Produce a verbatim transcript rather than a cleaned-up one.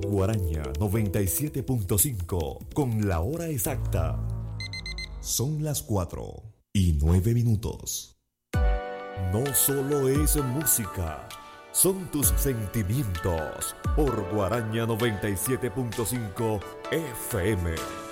Guaraña noventa y siete punto cinco con la hora exacta. Son las cuatro y nueve minutos. No solo es música, son tus sentimientos por Guaraña noventa y siete punto cinco F M.